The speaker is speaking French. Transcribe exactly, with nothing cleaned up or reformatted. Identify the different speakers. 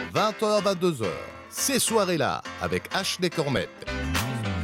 Speaker 1: vingt heures vingt-deux heures. Ces soirées-là avec Ashley Cormette.